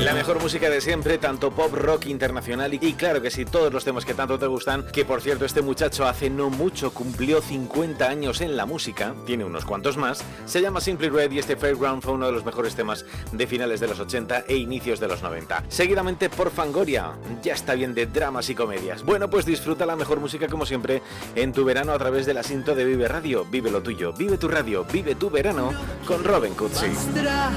La mejor música de siempre, tanto pop, rock, internacional y claro que sí, todos los temas que tanto te gustan. Que por cierto, este muchacho hace no mucho cumplió 50 años en la música, tiene unos cuantos más. Se llama Simply Red y este Fairground fue uno de los mejores temas de finales de los 80 e inicios de los 90. Seguidamente por Fangoria, ya está bien de dramas y comedias. Bueno, pues disfruta la mejor música como siempre en tu verano a través del asiento de Vive Radio. Vive lo tuyo, vive tu radio, vive tu verano con Robin Cutsi.